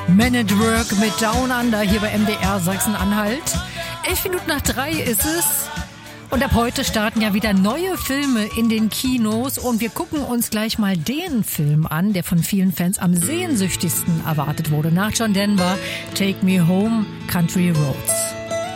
Men at Work mit Down Under hier bei MDR Sachsen-Anhalt. 3:11 ist es. Und ab heute starten ja wieder neue Filme in den Kinos. Und wir gucken uns gleich mal den Film an, der von vielen Fans am sehnsüchtigsten erwartet wurde. Nach John Denver, Take Me Home, Country Roads.